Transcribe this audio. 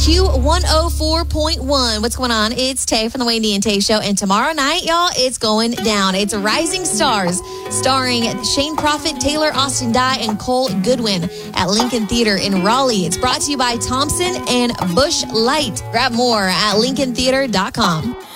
Q104.1. What's going on? It's Tay from the Wendy and Tay Show. And tomorrow night, y'all, it's going down. It's Rising Stars, starring Shane Prophet, Taylor Austin Dye, and Cole Goodwin at Lincoln Theater in Raleigh. It's brought to you by Thompson and Bush Light. Grab more at lincolntheater.com.